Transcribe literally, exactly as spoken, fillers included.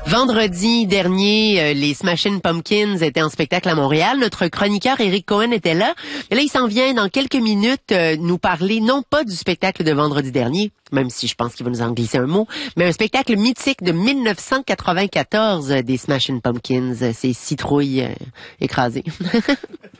Vendredi dernier, euh, les Smashing Pumpkins étaient en spectacle à Montréal. Notre chroniqueur Eric Cohen était là. Et là, il s'en vient dans quelques minutes euh, nous parler, non pas du spectacle de vendredi dernier, même si je pense qu'il va nous en glisser un mot, mais un spectacle mythique de mille neuf cent quatre-vingt-quatorze euh, des Smashing Pumpkins. C'est Citrouille euh, écrasée.